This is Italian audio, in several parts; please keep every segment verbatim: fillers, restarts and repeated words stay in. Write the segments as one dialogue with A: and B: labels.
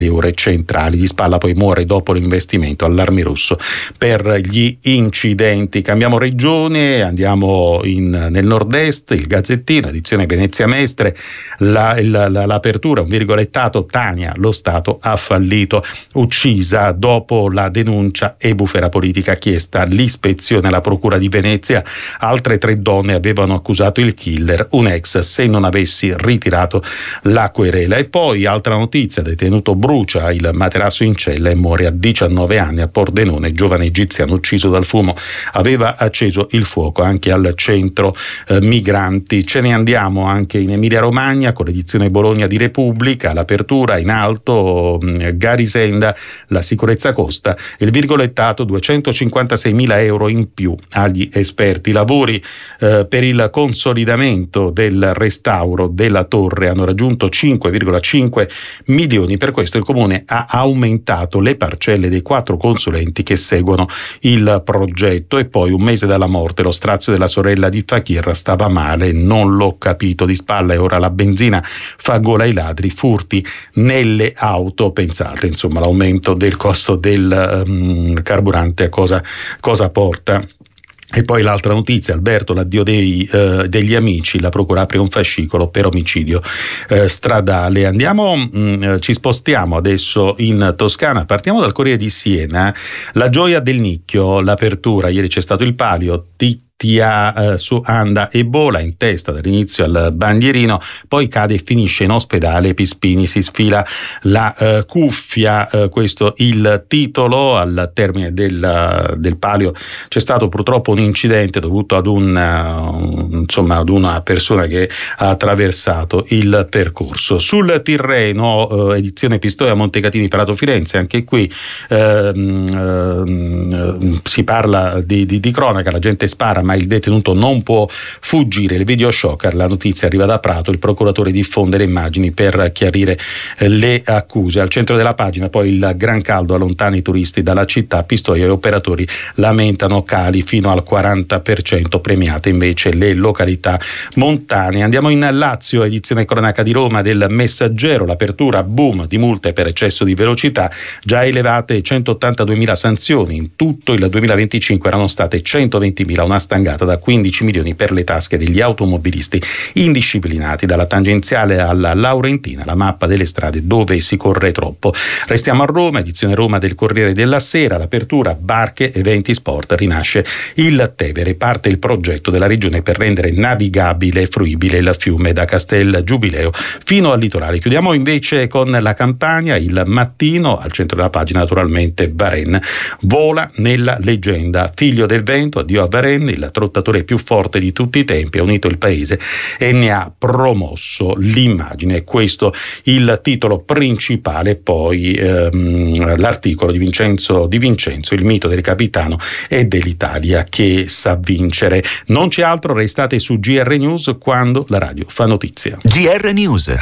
A: le ore centrali. Di spalla poi muore dopo l'investimento allarme rosso per gli incidenti. Cambiamo regione, andiamo in, nel nord-est. Il Gazzettino, edizione Venezia Mestre, la, la, la, l'apertura, un virgolettato: Tania, lo Stato ha fallito, uccisa dopo la denuncia e bufera politica, chiesta l'ispezione alla procura di Venezia. Altre tre donne avevano accusato il killer, un ex, se non avessi ritirato la querela. E poi altra notizia: detenuto brucia il materasso in cella e muore a diciannove anni a Pordenone, giovane egiziano ucciso dal fumo, aveva acceso il fuoco anche al centro eh, migranti. Ce ne andiamo anche in Emilia Romagna con l'edizione Bologna di Repubblica, l'apertura in alto, mh, Garisenda, la sicurezza costa, il virgolettato: duecentocinquantaseimila euro in più agli esperti. Lavori eh, per il consolidamento del restauro della torre hanno raggiunto cinque virgola cinque milioni. Per questo il comune ha aumentato le parcelle dei quattro consulenti che seguono il progetto. E poi un mese dalla morte, lo strazio della sorella di Fakir stava male, non l'ho capito. Di spalla e ora la benzina fa gola ai ladri, furti nelle auto. Pensate, insomma, l'aumento del costo del um, carburante a cosa, cosa porta. E poi l'altra notizia: Alberto, l'addio dei, eh, degli amici, la procura apre un fascicolo per omicidio eh, stradale. Andiamo, mh, ci spostiamo adesso in Toscana, partiamo dal Corriere di Siena. La gioia del nicchio, l'apertura, ieri c'è stato il palio, T eh, su Anda Ebola in testa dall'inizio al bandierino, poi cade e finisce in ospedale. Pispini, si sfila la eh, cuffia, eh, questo il titolo. Al termine del, del palio c'è stato purtroppo un incidente dovuto ad un uh, insomma ad una persona che ha attraversato il percorso. Sul Tirreno, eh, edizione Pistoia Montecatini Prato Firenze, anche qui eh, eh, si parla di, di, di cronaca, la gente spara ma il detenuto non può fuggire. Il video shocker, la notizia arriva da Prato, il procuratore diffonde le immagini per chiarire le accuse. Al centro della pagina poi il gran caldo allontana i turisti dalla città, Pistoia e operatori lamentano cali fino al quaranta per cento, premiate invece le località montane. Andiamo in Lazio, edizione cronaca di Roma del Messaggero, l'apertura, boom di multe per eccesso di velocità, già elevate centottantaduemila sanzioni, in tutto il duemilaventicinque erano state centoventimila, una stangata da quindici milioni per le tasche degli automobilisti indisciplinati. Dalla tangenziale alla Laurentina, la mappa delle strade dove si corre troppo. Restiamo a Roma, edizione Roma del Corriere della Sera, l'apertura, barche, eventi, sport, rinasce il Tevere, parte il progetto della regione per rendere navigabile e fruibile il fiume da Castel Giubileo fino al litorale. Chiudiamo invece con la Campania, il Mattino, al centro della pagina naturalmente Varenne, vola nella leggenda, figlio del vento, addio a Varenne, il trottatore più forte di tutti i tempi, ha unito il paese e ne ha promosso l'immagine. Questo il titolo principale. Poi ehm, l'articolo di Vincenzo Di Vincenzo, il mito del capitano e dell'Italia che sa vincere. Non c'è altro, restate su G R News quando la radio fa notizia.
B: G R News.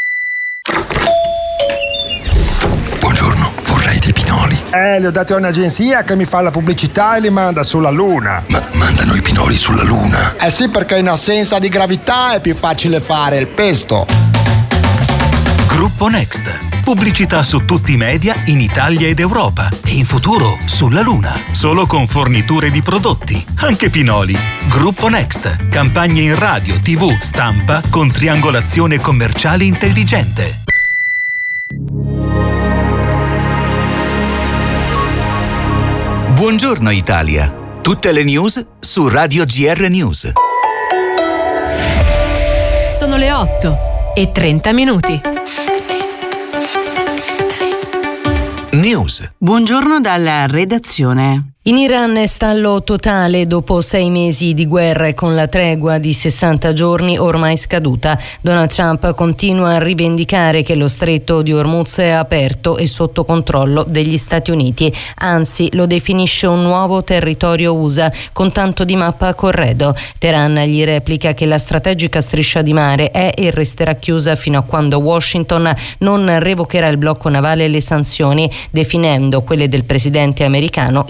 B: Buongiorno, vorrei dei pinoli.
C: Eh, li ho dati a un'agenzia che mi fa la pubblicità e li manda sulla Luna.
B: Ma mandano i pinoli sulla Luna?
C: Eh sì, perché in assenza di gravità è più facile fare il pesto.
D: Gruppo Next. Pubblicità su tutti i media in Italia ed Europa e in futuro sulla Luna. Solo con forniture di prodotti, anche pinoli. Gruppo Next. Campagne in radio, tivù, stampa con triangolazione commerciale intelligente.
B: Buongiorno Italia. Tutte le news su Radio G R News.
E: Sono le otto e trenta minuti.
B: News.
F: Buongiorno dalla redazione.
G: In Iran è stallo totale dopo sei mesi di guerra e con la tregua di sessanta giorni ormai scaduta. Donald Trump continua a rivendicare che lo stretto di Hormuz è aperto e sotto controllo degli Stati Uniti, anzi lo definisce un nuovo territorio U S A con tanto di mappa a corredo. Teheran gli replica che la strategica striscia di mare è e resterà chiusa fino a quando Washington non revocherà il blocco navale e le sanzioni, definendo quelle del presidente americano illusioni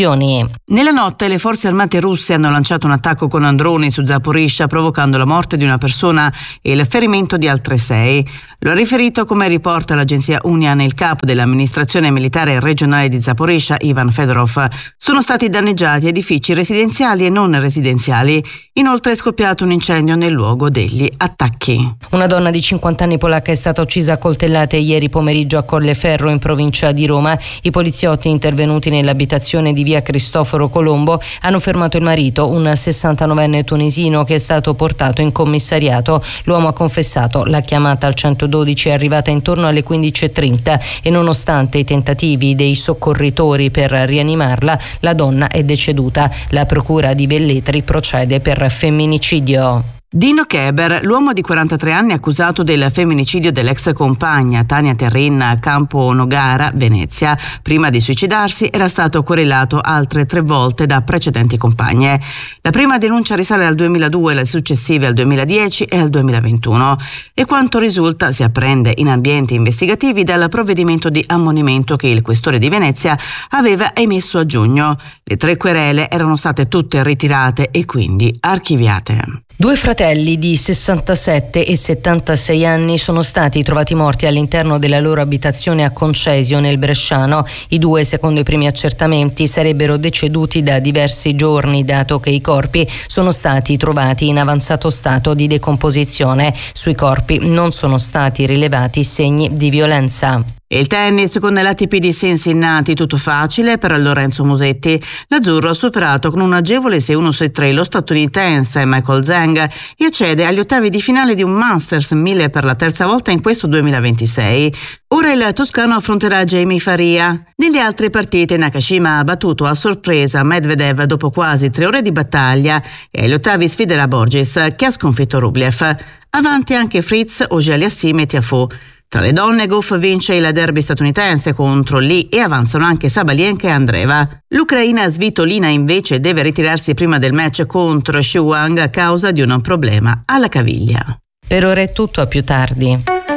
G: conclusioni.
F: Nella notte le forze armate russe hanno lanciato un attacco con droni su Zaporizhzhia, provocando la morte di una persona e il ferimento di altre sei. Lo ha riferito, come riporta l'agenzia Unian, il capo dell'amministrazione militare regionale di Zaporizhzhia, Ivan Fedorov. Sono stati danneggiati edifici residenziali e non residenziali. Inoltre è scoppiato un incendio nel luogo degli attacchi.
G: Una donna di cinquanta anni polacca è stata uccisa a coltellate ieri pomeriggio a Colleferro, in provincia di Roma. I poliziotti intervenuti nell'abitazione di via Cristoforo Colombo hanno fermato il marito, un sessantanovenne tunisino, che è stato portato in commissariato. L'uomo ha confessato. La chiamata al centododici è arrivata intorno alle quindici e trenta e nonostante i tentativi dei soccorritori per rianimarla, la donna è deceduta. La procura di Velletri procede per femminicidio.
F: Dino Keber, l'uomo di quarantatré anni accusato del femminicidio dell'ex compagna Tania Terrin a Campo Nogara, Venezia, prima di suicidarsi era stato querelato altre tre volte da precedenti compagne. La prima denuncia risale al duemiladue, le successive al duemiladieci e al duemilaventuno. E quanto risulta si apprende in ambienti investigativi dal provvedimento di ammonimento che il questore di Venezia aveva emesso a giugno. Le tre querele erano state tutte ritirate e quindi archiviate.
G: Due fratelli di sessantasette e settantasei anni sono stati trovati morti all'interno della loro abitazione a Concesio, nel Bresciano. I due, secondo i primi accertamenti, sarebbero deceduti da diversi giorni, dato che i corpi sono stati trovati in avanzato stato di decomposizione. Sui corpi non sono stati rilevati segni di violenza.
F: Il tennis con l'A T P di Cincinnati, tutto facile per Lorenzo Musetti. L'azzurro ha superato con un agevole sei uno sei tre lo statunitense Michael Zhang e accede agli ottavi di finale di un Masters mille per la terza volta in questo duemilaventisei. Ora il toscano affronterà Jamie Faria. Nelle altre partite Nakashima ha battuto a sorpresa Medvedev dopo quasi tre ore di battaglia e agli ottavi sfiderà Borges, che ha sconfitto Rublev. Avanti anche Fritz, Auger-Aliassime e Tiafoe. Tra le donne, Gauff vince il derby statunitense contro Lee e avanzano anche Sabalenka e Andreeva. L'ucraina Svitolina invece deve ritirarsi prima del match contro Xu Wang a causa di un problema alla caviglia.
G: Per ora è tutto, a più tardi.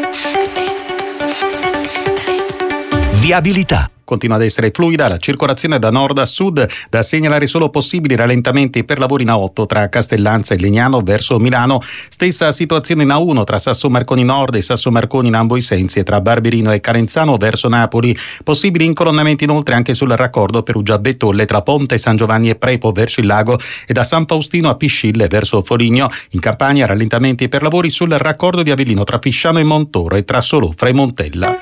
B: Viabilità.
A: Continua ad essere fluida la circolazione da nord a sud, da segnalare solo possibili rallentamenti per lavori in A otto tra Castellanza e Legnano verso Milano. Stessa situazione in A uno tra Sasso Marconi Nord e Sasso Marconi in ambo i sensi e tra Barberino e Carenzano verso Napoli. Possibili incolonnamenti inoltre anche sul raccordo Perugia-Bettolle tra Ponte San Giovanni e Prepo verso il lago e da San Faustino a Piscille verso Foligno. In Campania rallentamenti per lavori sul raccordo di Avellino tra Fisciano e Montoro e tra Solofra e Montella.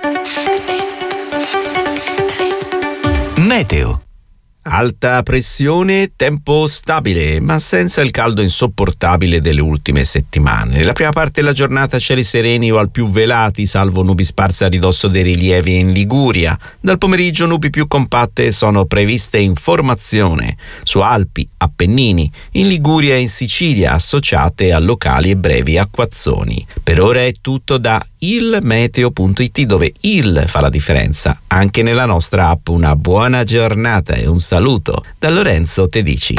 B: Meteo.
H: Alta pressione, tempo stabile, ma senza il caldo insopportabile delle ultime settimane. Nella prima parte della giornata cieli sereni o al più velati, salvo nubi sparse a ridosso dei rilievi in Liguria. Dal pomeriggio nubi più compatte sono previste in formazione su Alpi, Appennini, in Liguria e in Sicilia, associate a locali e brevi acquazzoni. Per ora è tutto da ilmeteo punto it, dove il fa la differenza anche nella nostra app. Una buona giornata e un saluto da Lorenzo Tedici.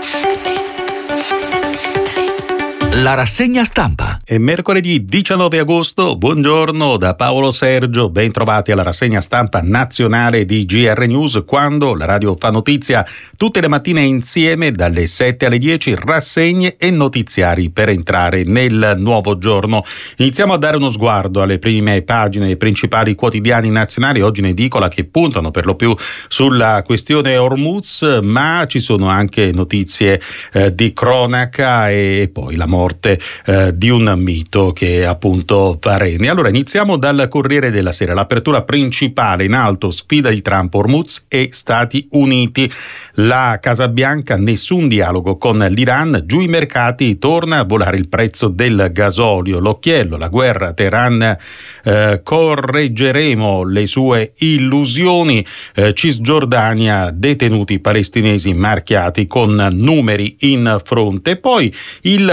B: La rassegna stampa.
A: È mercoledì diciannove agosto, buongiorno da Paolo Sergio, ben trovati alla rassegna stampa nazionale di G R News, quando la radio fa notizia tutte le mattine insieme dalle sette alle dieci, rassegne e notiziari per entrare nel nuovo giorno. Iniziamo a dare uno sguardo alle prime pagine dei principali quotidiani nazionali, oggi in edicola, che puntano per lo più sulla questione Hormuz, ma ci sono anche notizie eh, di cronaca e poi la morte Eh, di un mito che è appunto Vareni. Allora iniziamo dal Corriere della Sera, l'apertura principale in alto, sfida di Trump, Hormuz e Stati Uniti. La Casa Bianca, nessun dialogo con l'Iran, giù i mercati, torna a volare il prezzo del gasolio, l'occhiello, la guerra, Teheran, eh, correggeremo le sue illusioni, eh, Cisgiordania, detenuti palestinesi marchiati con numeri in fronte. Poi il caso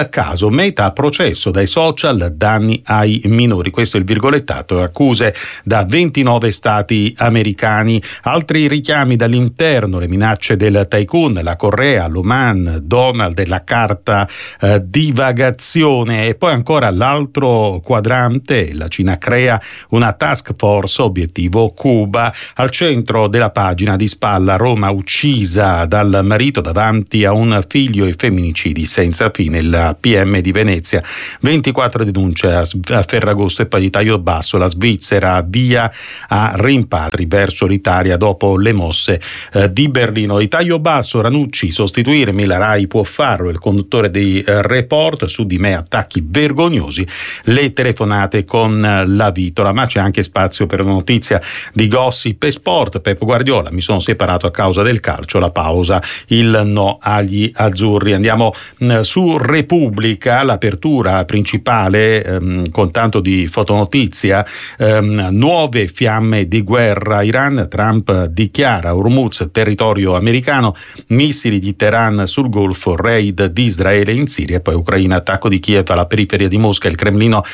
A: caso Meta a processo dai social, danni ai minori. Questo è il virgolettato, accuse da ventinove stati americani. Altri richiami dall'interno, le minacce del tycoon, la Corea, l'Oman, Donald e la carta eh, divagazione. E poi ancora l'altro quadrante, la Cina crea una task force, obiettivo Cuba. Al centro della pagina, di spalla, Roma uccisa dal marito davanti a un figlio e femminicidi senza fine. Il P M di Venezia, ventiquattro denunce a Ferragosto e poi di taglio basso, la Svizzera via a rimpatri verso l'Italia dopo le mosse eh, di Berlino. Di taglio basso, Ranucci, sostituirmi, la Rai può farlo, il conduttore dei eh, report, su di me attacchi vergognosi, le telefonate con eh, la Vitola. Ma c'è anche spazio per una notizia di gossip e sport. Pep Guardiola, mi sono separato a causa del calcio, la pausa, il no agli azzurri. Andiamo mh, su Repubblica, l'apertura principale ehm, con tanto di fotonotizia, ehm, nuove fiamme di guerra, Iran, Trump dichiara Hormuz territorio americano, missili di Teheran sul Golfo, raid di Israele in Siria e poi Ucraina, attacco di Kiev alla periferia di Mosca, il Cremlino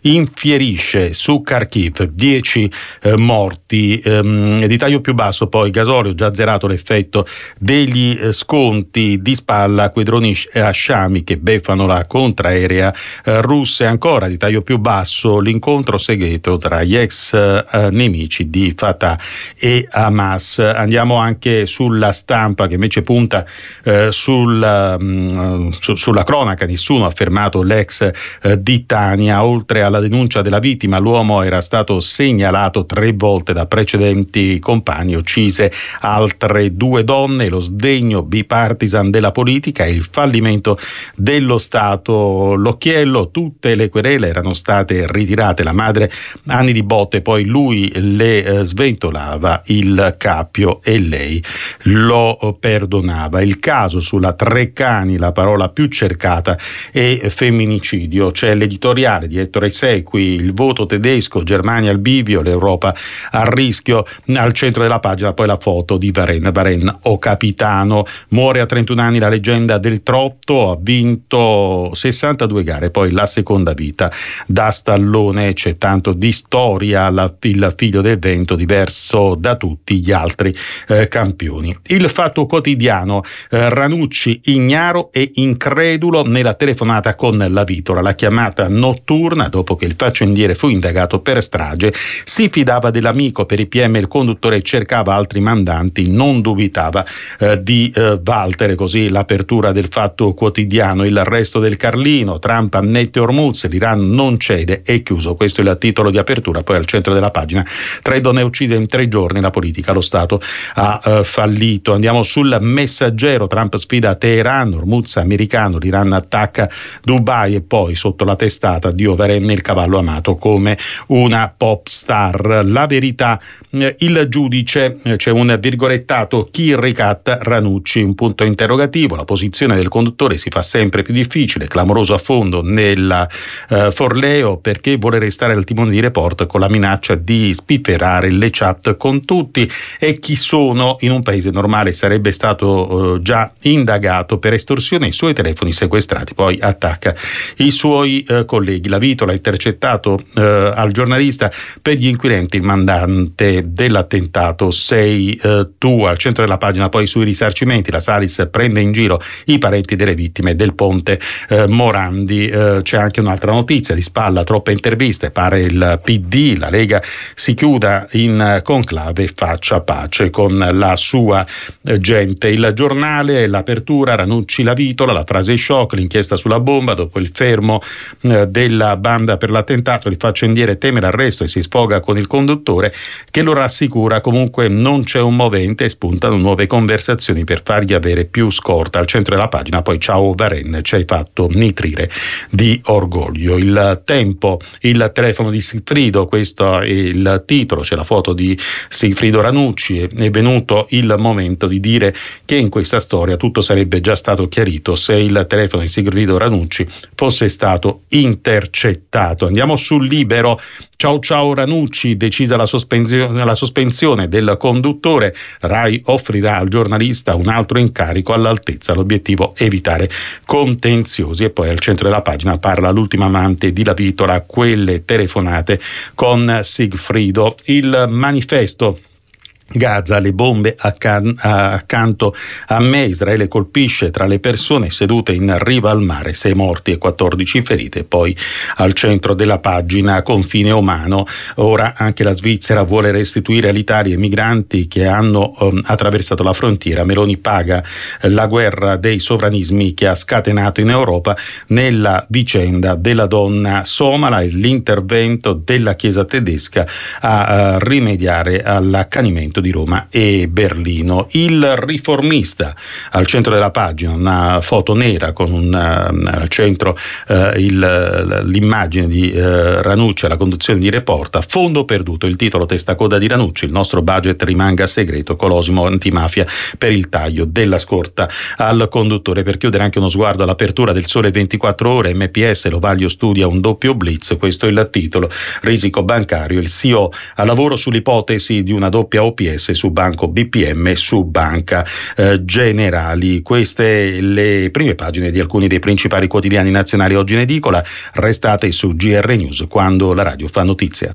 A: infierisce su Kharkiv, dieci eh, morti. Ehm, di taglio più basso poi gasolio, già zerato l'effetto degli eh, sconti, di spalla quei droni a Sciami che beffano la contraerea eh, russa. E ancora di taglio più basso l'incontro segreto tra gli ex eh, nemici di Fatah e Hamas. Andiamo anche sulla Stampa che invece punta eh, sul, mh, su, sulla cronaca. Nessuno ha fermato l'ex eh, di Tania. Oltre alla denuncia della vittima, l'uomo era stato segnalato tre volte da precedenti compagni, uccise altre due donne. Lo sdegno bipartisan della politica e il fallimento dello Stato. L'occhiello, tutte le querele erano state ritirate, la madre anni di botte, poi lui le eh, sventolava il cappio e lei lo perdonava. Il caso sulla Treccani, la parola più cercata è femminicidio. C'è l'editoriale di Ettore Sequi, il voto tedesco, Germania al bivio, l'Europa a rischio. Al centro della pagina poi la foto di Varenne, Varenne o capitano. Muore a trentuno anni la leggenda del trotto, ha vinto sessantadue gare, poi la seconda vita da stallone. C'è tanto di storia, la, il figlio del vento diverso da tutti gli altri eh, campioni. Il Fatto Quotidiano, eh, Ranucci ignaro e incredulo nella telefonata con la Vitola, la chiamata notturna dopo che il faccendiere fu indagato per strage, si fidava dell'amico, per i P M il conduttore cercava altri mandanti, non dubitava eh, di eh, Walter. Così l'apertura del Fatto Quotidiano. Il resto del Carlino, Trump annette Hormuz, l'Iran non cede, è chiuso. Questo è il titolo di apertura. Poi al centro della pagina, tre donne uccise in tre giorni, la politica, lo Stato ha eh, fallito. Andiamo sul Messaggero, Trump sfida Teheran, Hormuz americano, l'Iran attacca Dubai e poi sotto la testata Dio Varenne, il cavallo amato come una pop star. La Verità, eh, il giudice, eh, c'è un virgolettato, chi ricatta Ranucci, un punto interrogativo. La posizione del conduttore si fa sempre più difficile, clamoroso affondo nella eh, Forleo, perché vuole restare al timone di Report con la minaccia di spifferare le chat con tutti. E chi sono? In un paese normale sarebbe stato eh, già indagato per estorsione, i suoi telefoni sequestrati, poi attacca i suoi eh, colleghi. La Vitola ha intercettato eh, al giornalista, per gli inquirenti il mandante dell'attentato sei eh, tu. Al centro della pagina poi sui risarcimenti, la Salis prende in giro i parenti delle vittime del ponte eh, Morandi. Eh, c'è anche un'altra notizia di spalla, troppe interviste, pare il P D, la Lega si chiuda in conclave, faccia pace con la sua eh, gente. Il Giornale, l'apertura, Ranucci la Vitola, la frase shock, l'inchiesta sulla bomba, dopo il fermo eh, della banda per l'attentato, il faccendiere teme l'arresto e si sfoga con il conduttore che lo rassicura, comunque non c'è un movente e spuntano nuove conversazioni per fargli avere più scorta. Al centro della pagina poi ciao Varenne, ci hai fatto nitrire di orgoglio. Il Tempo, il telefono di Sigfrido, questo è il titolo, c'è la foto di Sigfrido Ranucci. È venuto il momento di dire che in questa storia tutto sarebbe già stato chiarito se il telefono di Sigfrido Ranucci fosse stato intercettato. Andiamo sul Libero. Ciao ciao Ranucci, decisa la sospensione, la sospensione del conduttore, Rai offrirà al giornalista un altro incarico all'altezza, l'obiettivo evitare contenziosi. e poi al centro della pagina parla l'ultima amante di La Vitola, quelle telefonate con Sigfrido. Il Manifesto: Gaza, le bombe accan- accanto a me, Israele colpisce tra le persone sedute in riva al mare, sei morti e quattordici ferite. Poi al centro della pagina confine umano, ora anche la Svizzera vuole restituire all'Italia i migranti che hanno um, attraversato la frontiera. Meloni paga la guerra dei sovranismi che ha scatenato in Europa nella vicenda della donna somala e l'intervento della Chiesa tedesca a uh, rimediare all'accanimento di Roma e Berlino. Il Riformista, al centro della pagina una foto nera con un, uh, al centro uh, il, l'immagine di uh, Ranucci alla conduzione di Reporta. Fondo perduto, il titolo testacoda di Ranucci: il nostro budget rimanga segreto, Colosimo antimafia per il taglio della scorta al conduttore. Per chiudere anche uno sguardo all'apertura del Sole ventiquattro Ore, M P S, Lovaglio studia un doppio blitz, questo è il titolo. Risico bancario, il C E O a lavoro sull'ipotesi di una doppia O P S su Banco B P M e su Banca eh, Generali. Queste le prime pagine di alcuni dei principali quotidiani nazionali oggi in edicola. Restate su G R News, quando la radio fa notizia.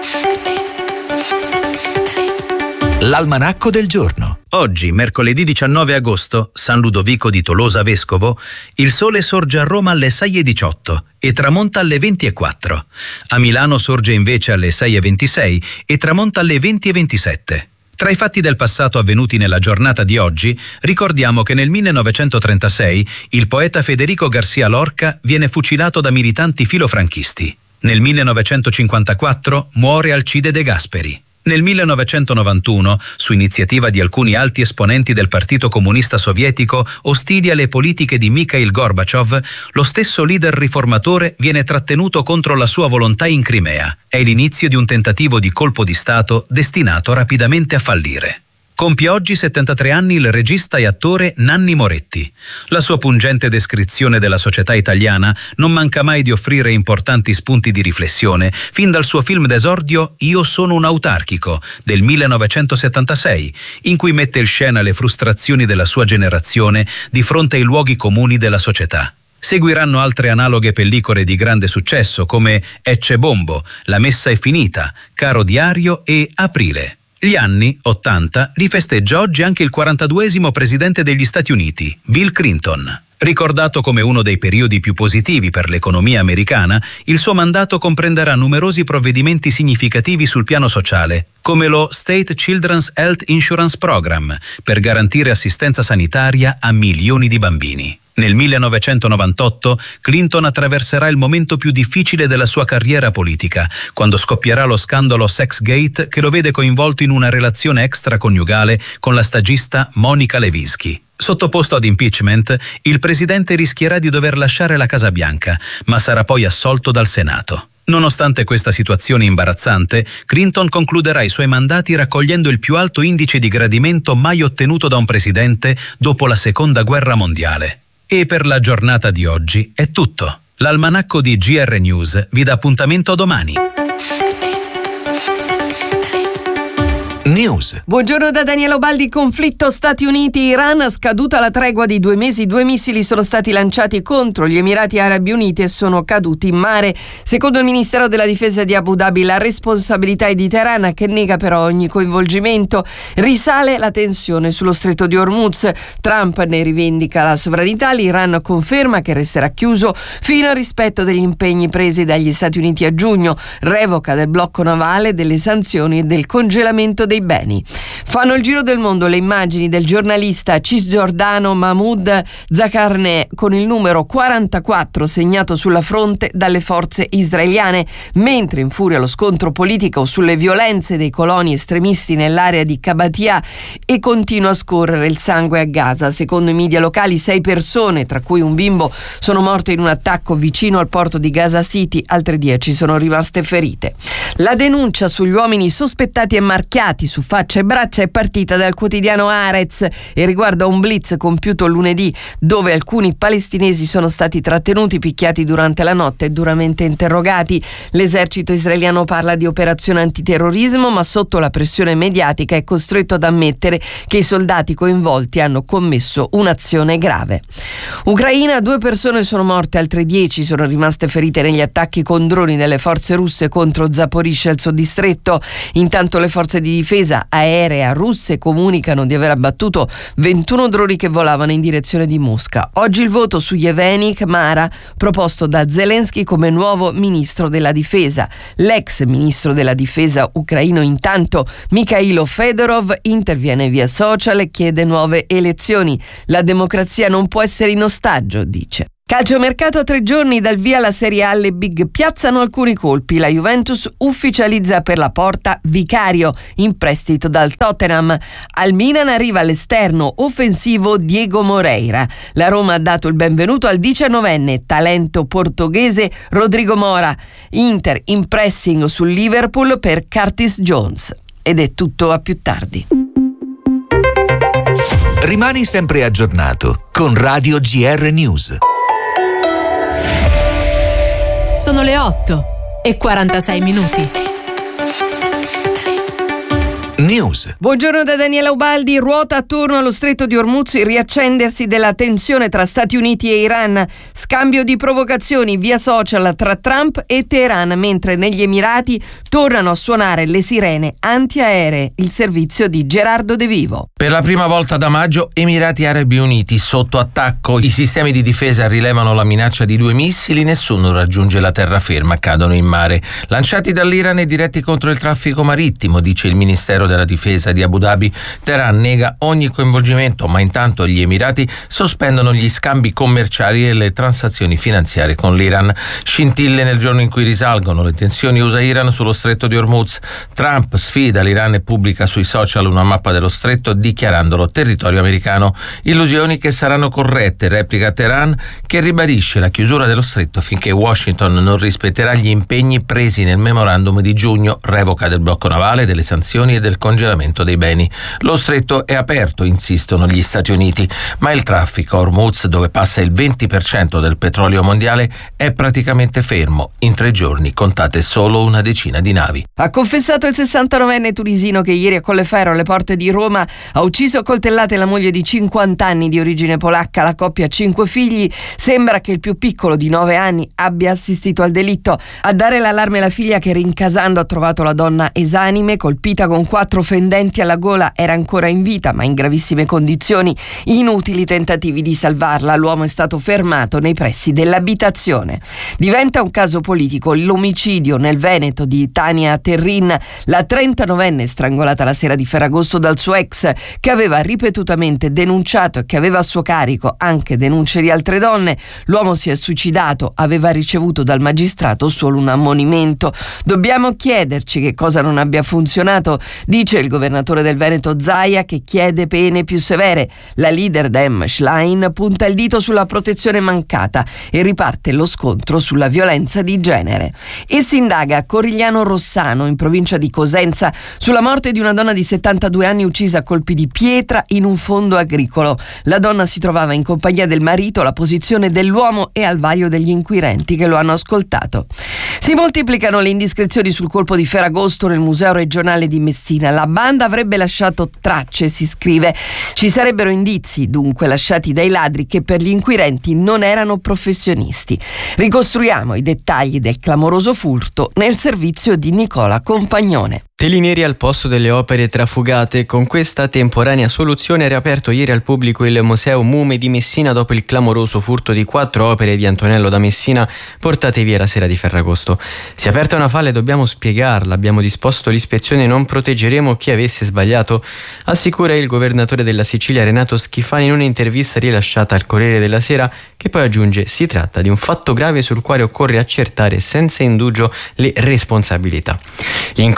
B: L'almanacco del giorno.
I: Oggi, mercoledì diciannove agosto, San Ludovico di Tolosa Vescovo, il sole sorge a Roma alle sei e diciotto e tramonta alle venti e quattro. A Milano sorge invece alle sei e ventisei e tramonta alle venti e ventisette. Tra i fatti del passato avvenuti nella giornata di oggi, ricordiamo che nel millenovecentotrentasei il poeta Federico García Lorca viene fucilato da militanti filofranchisti. Nel millenovecentocinquantaquattro muore Alcide De Gasperi. Nel millenovecentonovantuno, su iniziativa di alcuni alti esponenti del Partito Comunista Sovietico ostili alle politiche di Mikhail Gorbaciov, lo stesso leader riformatore viene trattenuto contro la sua volontà in Crimea. È l'inizio di un tentativo di colpo di Stato destinato rapidamente a fallire. Compie oggi settantatré anni il regista e attore Nanni Moretti. La sua pungente descrizione della società italiana non manca mai di offrire importanti spunti di riflessione, fin dal suo film d'esordio Io sono un autarchico, del millenovecentosettantasei, in cui mette in scena le frustrazioni della sua generazione di fronte ai luoghi comuni della società. Seguiranno altre analoghe pellicole di grande successo come Ecce Bombo, La messa è finita, Caro diario e Aprile. Gli anni ottanta li festeggia oggi anche il quarantaduesimo presidente degli Stati Uniti, Bill Clinton. Ricordato come uno dei periodi più positivi per l'economia americana, il suo mandato comprenderà numerosi provvedimenti significativi sul piano sociale, come lo State Children's Health Insurance Program, per garantire assistenza sanitaria a milioni di bambini. Nel millenovecentonovantotto Clinton attraverserà il momento più difficile della sua carriera politica, quando scoppierà lo scandalo Sexgate che lo vede coinvolto in una relazione extraconiugale con la stagista Monica Lewinsky. Sottoposto ad impeachment, il presidente rischierà di dover lasciare la Casa Bianca, ma sarà poi assolto dal Senato. Nonostante questa situazione imbarazzante, Clinton concluderà i suoi mandati raccogliendo il più alto indice di gradimento mai ottenuto da un presidente dopo la Seconda Guerra Mondiale. E per la giornata di oggi è tutto. L'almanacco di G R News vi dà appuntamento a domani.
B: News.
J: Buongiorno da Daniela Ubaldi. Conflitto Stati Uniti-Iran. Scaduta la tregua di due mesi, due missili sono stati lanciati contro gli Emirati Arabi Uniti e sono caduti in mare. Secondo il Ministero della Difesa di Abu Dhabi, la responsabilità è di Teheran, che nega però ogni coinvolgimento. Risale la tensione sullo stretto di Hormuz. Trump ne rivendica la sovranità. L'Iran conferma che resterà chiuso fino al rispetto degli impegni presi dagli Stati Uniti a giugno. Revoca del blocco navale, delle sanzioni e del congelamento dei beni. Fanno il giro del mondo le immagini del giornalista cisgiordano Mahmoud Zakarneh con il numero quarantaquattro segnato sulla fronte dalle forze israeliane, mentre infuria lo scontro politico sulle violenze dei coloni estremisti nell'area di Qabatia e continua a scorrere il sangue a Gaza. Secondo i media locali, sei persone, tra cui un bimbo, sono morte in un attacco vicino al porto di Gaza City, altre dieci sono rimaste ferite. La denuncia sugli uomini sospettati e marchiati tatuati su faccia e braccia è partita dal quotidiano Haaretz e riguarda un blitz compiuto lunedì dove alcuni palestinesi sono stati trattenuti, picchiati durante la notte e duramente interrogati. L'esercito israeliano parla di operazione antiterrorismo, ma sotto la pressione mediatica è costretto ad ammettere che i soldati coinvolti hanno commesso un'azione grave. Ucraina, due persone sono morte, altre dieci sono rimaste ferite negli attacchi con droni delle forze russe contro Zaporizhzhia, il suo distretto. Intanto le forze di difesa aerea russe comunicano di aver abbattuto ventuno droni che volavano in direzione di Mosca. Oggi il voto su Yevgeny Kmara, proposto da Zelensky come nuovo ministro della difesa. L'ex ministro della difesa ucraino intanto, Mikhailo Fedorov, interviene via social e chiede nuove elezioni. La democrazia non può essere in ostaggio, dice. Calciomercato a tre giorni dal via alla Serie A, le big piazzano alcuni colpi. La Juventus ufficializza per la Porta Vicario, in prestito dal Tottenham. Al Milan arriva l'esterno offensivo Diego Moreira. La Roma ha dato il benvenuto al diciannovenne talento portoghese Rodrigo Mora. Inter in pressing sul Liverpool per Curtis Jones. Ed è tutto, a più tardi.
B: Rimani sempre aggiornato con Radio G R News.
E: Sono le otto e quarantasei minuti.
B: News.
J: Buongiorno da Daniela Ubaldi. Ruota attorno allo stretto di Hormuz il riaccendersi della tensione tra Stati Uniti e Iran. Scambio di provocazioni via social tra Trump e Teheran, mentre negli Emirati tornano a suonare le sirene antiaeree. Il servizio di Gerardo De Vivo.
K: Per la prima volta da maggio Emirati Arabi Uniti sotto attacco. I sistemi di difesa rilevano la minaccia di due missili, nessuno raggiunge la terraferma, cadono in mare. Lanciati dall'Iran e diretti contro il traffico marittimo, dice il Ministero della Difesa di Abu Dhabi. Teheran nega ogni coinvolgimento, ma intanto gli Emirati sospendono gli scambi commerciali e le transazioni finanziarie con l'Iran. Scintille nel giorno in cui risalgono le tensioni U S A-Iran sullo stretto di Hormuz. Trump sfida l'Iran e pubblica sui social una mappa dello stretto dichiarandolo territorio americano. Illusioni che saranno corrette, replica Teheran, che ribadisce la chiusura dello stretto finché Washington non rispetterà gli impegni presi nel memorandum di giugno, revoca del blocco navale, delle sanzioni e del congelamento dei beni. Lo stretto è aperto, insistono gli Stati Uniti, ma il traffico a Hormuz, dove passa il venti per cento del petrolio mondiale, è praticamente fermo. In tre giorni contate solo una decina di navi.
J: Ha confessato il sessantanovenne tunisino che ieri a Colleferro, alle porte di Roma, ha ucciso a coltellate la moglie di cinquanta anni di origine polacca. La coppia ha cinque figli. Sembra che il più piccolo di nove anni abbia assistito al delitto. A dare l'allarme la figlia, che rincasando ha trovato la donna esanime, colpita con quattro fendenti alla gola. Era ancora in vita ma in gravissime condizioni. Inutili tentativi di salvarla. L'uomo è stato fermato nei pressi dell'abitazione. Diventa un caso politico l'omicidio nel Veneto di Tania Terrin, la trentanovenne strangolata la sera di Ferragosto dal suo ex, che aveva ripetutamente denunciato e che aveva a suo carico anche denunce di altre donne. L'uomo si è suicidato, aveva ricevuto dal magistrato solo un ammonimento. Dobbiamo chiederci che cosa non abbia funzionato, dice il governatore del Veneto Zaia, che chiede pene più severe. La leader Dem Schlein punta il dito sulla protezione mancata e riparte lo scontro sulla violenza di genere. E si indaga a Corigliano Rossano, in provincia di Cosenza, sulla morte di una donna di settantadue anni uccisa a colpi di pietra in un fondo agricolo. La donna si trovava in compagnia del marito, la posizione dell'uomo è al vaglio degli inquirenti che lo hanno ascoltato. Si moltiplicano le indiscrezioni sul colpo di Ferragosto nel Museo regionale di Messina. La banda avrebbe lasciato tracce, si scrive. Ci sarebbero indizi, dunque, lasciati dai ladri che per gli inquirenti non erano professionisti. Ricostruiamo i dettagli del clamoroso furto nel servizio di Nicola Compagnone.
L: Teli neri al posto delle opere trafugate. Con questa temporanea soluzione è riaperto ieri al pubblico il Museo Mume di Messina dopo il clamoroso furto di quattro opere di Antonello da Messina portate via la sera di Ferragosto. Si è aperta una falla e dobbiamo spiegarla. Abbiamo disposto l'ispezione e non proteggeremo chi avesse sbagliato, assicura il governatore della Sicilia Renato Schifani in un'intervista rilasciata al Corriere della Sera, che poi aggiunge: si tratta di un fatto grave sul quale occorre accertare senza indugio le responsabilità. Gli inquirenti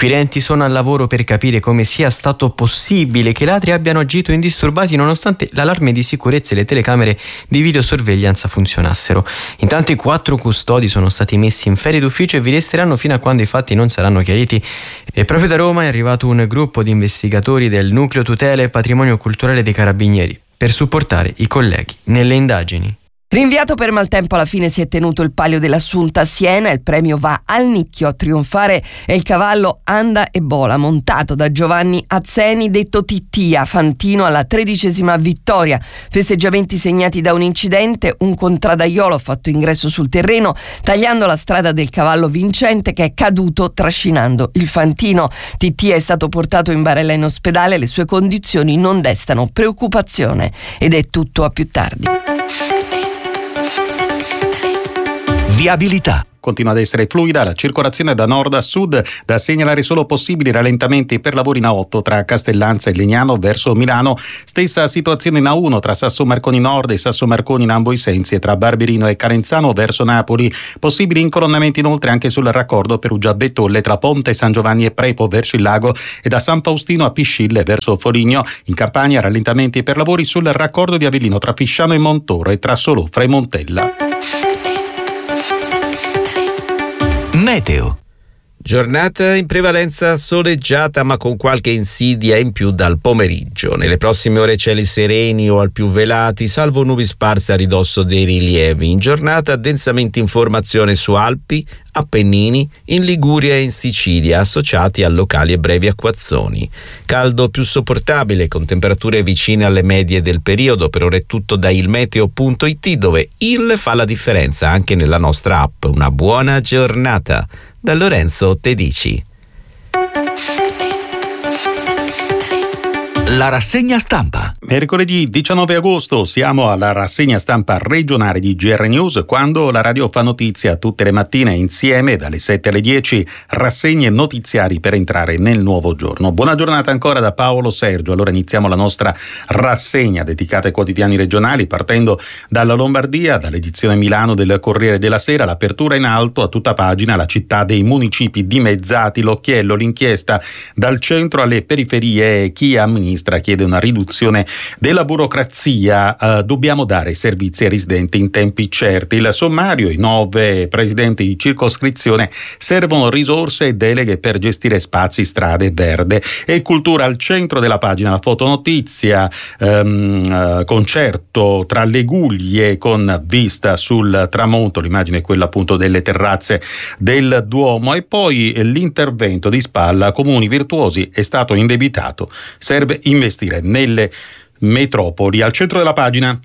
L: sono al lavoro per capire come sia stato possibile che i ladri abbiano agito indisturbati nonostante l'allarme di sicurezza e le telecamere di videosorveglianza funzionassero. Intanto i quattro custodi sono stati messi in ferie d'ufficio e vi resteranno fino a quando i fatti non saranno chiariti. E proprio da Roma è arrivato un gruppo di investigatori del Nucleo Tutela e Patrimonio Culturale dei Carabinieri per supportare i colleghi nelle indagini.
J: Rinviato per maltempo, alla fine si è tenuto il Palio dell'Assunta a Siena. Il premio va al Nicchio. A trionfare è il cavallo Anda e Bola, montato da Giovanni Azzeni, detto Tittia, fantino alla tredicesima vittoria. Festeggiamenti segnati da un incidente: un contradaiolo ha fatto ingresso sul terreno tagliando la strada del cavallo vincente, che è caduto trascinando il fantino. Tittia è stato portato in barella in ospedale, le sue condizioni non destano preoccupazione. Ed è tutto, a più tardi.
B: Viabilità.
A: Continua ad essere fluida la circolazione da nord a sud, da segnalare solo possibili rallentamenti per lavori in A otto tra Castellanza e Legnano verso Milano. Stessa situazione in A uno tra Sasso Marconi Nord e Sasso Marconi in ambo i sensi e tra Barberino e Carenzano verso Napoli. Possibili incolonnamenti inoltre anche sul raccordo Perugia-Bettolle tra Ponte San Giovanni e Prepo verso il lago e da San Faustino a Piscille verso Foligno. In Campania rallentamenti per lavori sul raccordo di Avellino tra Fisciano e Montoro e tra Solofra e Montella.
B: Meteo.
H: Giornata in prevalenza soleggiata ma con qualche insidia in più dal pomeriggio. Nelle prossime ore cieli sereni o al più velati, salvo nubi sparse a ridosso dei rilievi. In giornata densamente informazione su Alpi, Appennini, in Liguria e in Sicilia, associati a locali e brevi acquazzoni. Caldo più sopportabile, con temperature vicine alle medie del periodo. Per ora è tutto da ilmeteo punto it, dove il fa la differenza anche nella nostra app. Una buona giornata. Da Lorenzo Tedici.
B: La rassegna stampa.
A: Mercoledì diciannove agosto siamo alla rassegna stampa regionale di G R News, quando la radio fa notizia tutte le mattine insieme dalle sette alle dieci, rassegne notiziari per entrare nel nuovo giorno. Buona giornata ancora da Paolo Sergio. Allora iniziamo la nostra rassegna dedicata ai quotidiani regionali, partendo dalla Lombardia, dall'edizione Milano del Corriere della Sera. L'apertura in alto a tutta pagina, la città dei municipi dimezzati, l'occhiello, l'inchiesta dal centro alle periferie, chi amministra chiede una riduzione della burocrazia, eh, dobbiamo dare servizi ai residenti in tempi certi. Il sommario, i nove presidenti di circoscrizione, servono risorse e deleghe per gestire spazi, strade, verde e cultura. Al centro della pagina la fotonotizia, ehm, concerto tra le Guglie con vista sul tramonto, l'immagine è quella appunto delle terrazze del Duomo, e poi l'intervento di Spalla, comuni virtuosi, è stato indebitato, serve investire nelle metropoli. Al centro della pagina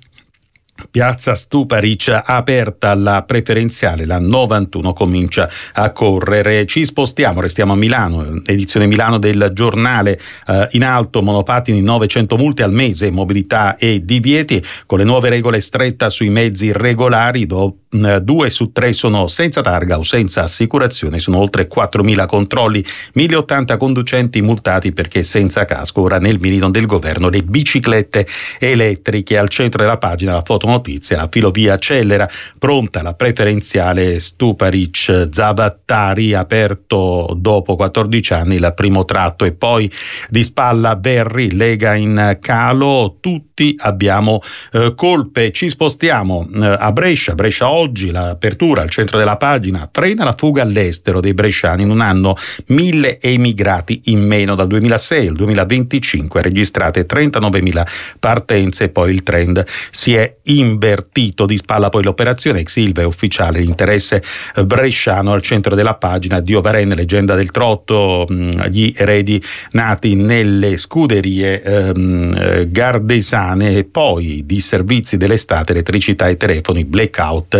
A: Piazza Stuparic, aperta la preferenziale, la novantuno comincia a correre. Ci spostiamo, restiamo a Milano, edizione Milano del giornale, eh, in alto monopattini, novecento multe al mese, mobilità e divieti, con le nuove regole stretta sui mezzi regolari. Do, eh, due su tre sono senza targa o senza assicurazione, sono oltre quattromila controlli, mille ottanta conducenti multati perché senza casco. Ora nel mirino del governo le biciclette elettriche. Al centro della pagina la foto notizia, la filovia accelera, pronta la preferenziale Stuparic Zavattari, aperto dopo quattordici anni il primo tratto. E poi di Spalla Verri, Lega in calo, tutti abbiamo eh, colpe. Ci spostiamo eh, a Brescia, Brescia oggi, l'apertura al centro della pagina, frena la fuga all'estero dei bresciani. In un anno mille emigrati in meno, dal duemilasei al duemilaventicinque registrate trentanovemila partenze, poi il trend si è invertito. Di Spalla poi l'operazione ex Ilva è ufficiale, l'interesse bresciano. Al centro della pagina Dio Varenne, leggenda del trotto, gli eredi nati nelle scuderie ehm, gardesane. E poi di servizi dell'estate, elettricità e telefoni, blackout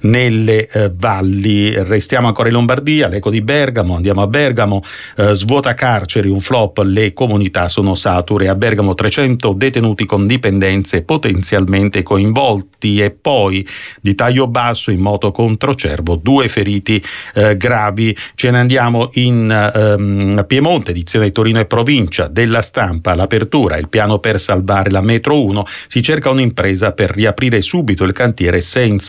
A: nelle eh, valli. Restiamo ancora in Lombardia, l'eco di Bergamo, andiamo a Bergamo, eh, svuota carceri, un flop, le comunità sono sature. A Bergamo trecento detenuti con dipendenze potenzialmente coinvolti. E poi di taglio basso in moto contro Cervo, due feriti eh, gravi. Ce ne andiamo in ehm, Piemonte, edizione Torino e provincia della Stampa, l'apertura, il piano per salvare la metro uno, si cerca un'impresa per riaprire subito il cantiere senza nuova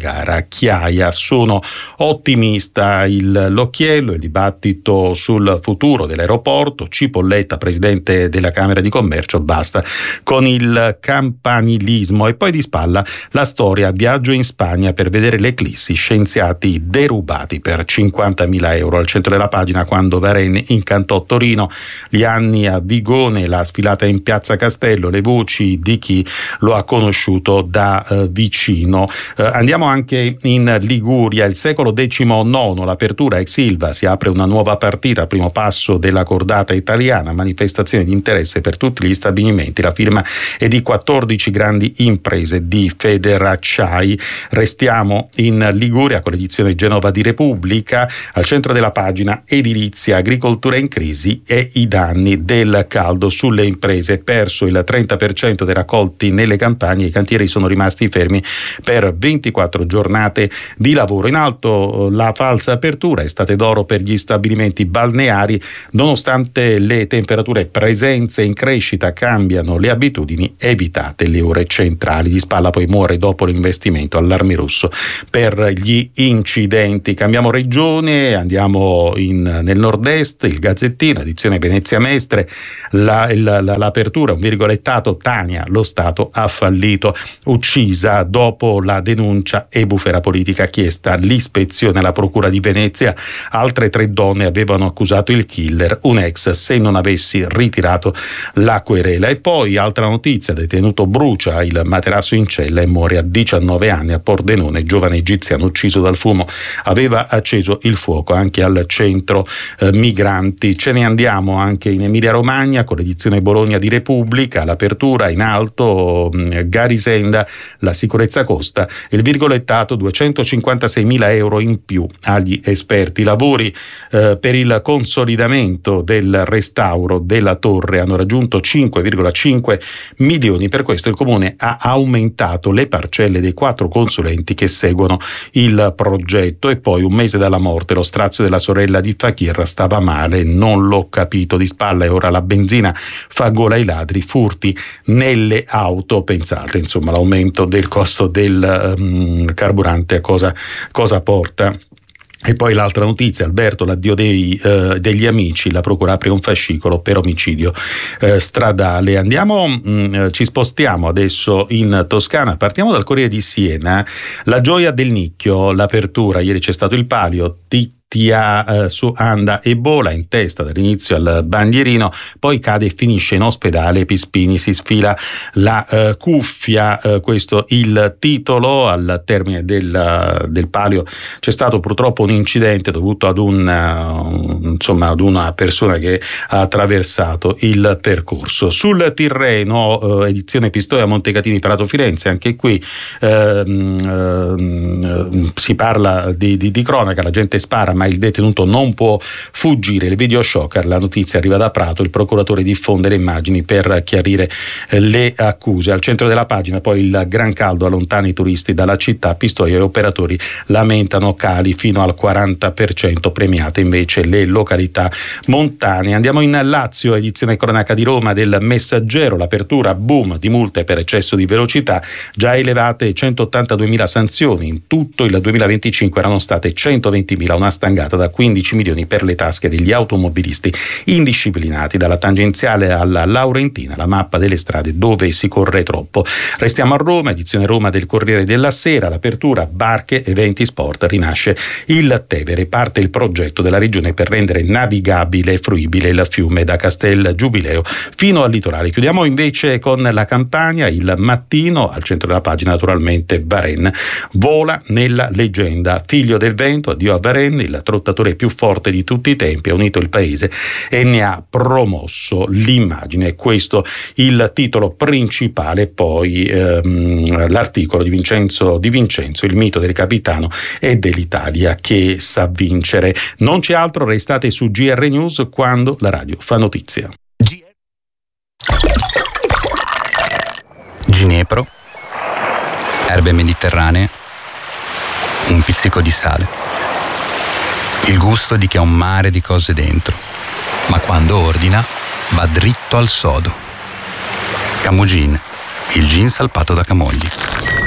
A: gara Chiaia. Sono ottimista, il l'occhiello, il dibattito sul futuro dell'aeroporto, Cipolletta, presidente della Camera di Commercio, basta con il campanilismo. E poi di spalla la storia, viaggio in Spagna per vedere l'eclissi, scienziati derubati per cinquantamila euro. Al centro della pagina, quando Varenne incantò Torino, gli anni a Vigone, la sfilata in Piazza Castello, le voci di chi lo ha conosciuto da eh, vicino. Eh, andiamo anche in Liguria, il secolo diciannove, l'apertura ex Silva, si apre una nuova partita, primo passo della cordata italiana, manifestazione di interesse per tutti gli stabilimenti, la firma è di quattordici grandi imprese di Federacciai. Restiamo in Liguria con l'edizione Genova di Repubblica, al centro della pagina edilizia, agricoltura in crisi e i danni del caldo sulle imprese, perso il trenta per cento dei raccolti nelle campagne, i cantieri sono rimasti fermi per ventiquattro giornate di lavoro. In alto la falsa apertura, estate d'oro per gli stabilimenti balneari, nonostante le temperature, presenze in crescita, cambiano le abitudini, evitate le ore centrali. Di spalla poi muore dopo l'investimento, allarme rosso per gli incidenti. Cambiamo regione, andiamo in, nel nord-est, il Gazzettino, edizione Venezia Mestre, la, la, la, l'apertura, un virgolettato, Tania, lo Stato ha fallito, uccisa dopo la denuncia e bufera politica, chiesta l'ispezione alla Procura di Venezia, altre tre donne avevano accusato il killer, un ex, se non avessi ritirato la querela. E poi altra notizia, detenuto brucia il materasso in cella e muore a diciannove anni a Pordenone, giovane egiziano ucciso dal fumo, aveva acceso il fuoco anche al centro eh, migranti. Ce ne andiamo anche in Emilia Romagna con l'edizione Bologna di Repubblica, l'apertura in alto, mh, Garisenda, la sicurezza costa, il virgolettato duecentocinquantaseimila euro in più agli esperti. Lavori eh, per il consolidamento del restauro della torre hanno raggiunto cinque virgola cinque milioni, per questo il comune ha aumentato le parcelle dei quattro consulenti che seguono il progetto. E poi un mese dalla morte, lo strazio della sorella di Fakir, stava male, non l'ho capito. Di spalla e ora la benzina fa gola ai ladri, furti nelle auto. Pensate insomma l'aumento del costo del um, carburante a cosa, cosa porta. E poi l'altra notizia, Alberto, l'addio dei, eh, degli amici, la procura apre un fascicolo per omicidio eh, stradale. Andiamo, mh, ci spostiamo adesso in Toscana, partiamo dal Corriere di Siena, la gioia del nicchio, l'apertura, ieri c'è stato il palio, T Eh, su Anda Ebola in testa dall'inizio al bandierino, poi cade e finisce in ospedale, Pispini si sfila la eh, cuffia, eh, questo il titolo. Al termine del, del palio c'è stato purtroppo un incidente dovuto ad un uh, insomma ad una persona che ha attraversato il percorso. Sul Tirreno, eh, edizione Pistoia Montecatini Prato Firenze, anche qui eh, eh, si parla di, di, di cronaca, la gente spara ma il detenuto non può fuggire. Il video shocker, la notizia arriva da Prato, il procuratore diffonde le immagini per chiarire le accuse. Al centro della pagina poi il gran caldo allontana i turisti dalla città, Pistoia e operatori lamentano cali fino al quaranta per cento, premiate invece le località montane. Andiamo in Lazio, edizione cronaca di Roma del Messaggero, l'apertura, boom di multe per eccesso di velocità, già elevate centottantaduemila sanzioni, in tutto il duemilaventicinque erano state centoventimila, una stangata da quindici milioni per le tasche degli automobilisti indisciplinati. Dalla tangenziale alla Laurentina, la mappa delle strade dove si corre troppo. Restiamo a Roma, edizione Roma del Corriere della Sera, l'apertura, barche, eventi, sport, rinasce il Tevere, parte il progetto della regione per rendere navigabile e fruibile il fiume da Castel Giubileo fino al litorale. Chiudiamo invece con la Campania, il Mattino, al centro della pagina naturalmente Varenne, vola nella leggenda, figlio del vento, addio a Varenne, il trottatore più forte di tutti i tempi, ha unito il paese e ne ha promosso l'immagine. Questo il titolo principale. Poi ehm, l'articolo di Vincenzo Di Vincenzo, il mito del capitano e dell'Italia che sa vincere. Non c'è altro, restate su G R News quando la radio fa notizia.
M: Ginepro, erbe mediterranee, un pizzico di sale. Il gusto di chi ha un mare di cose dentro, ma quando ordina va dritto al sodo. Camugin, il gin salpato da Camogli.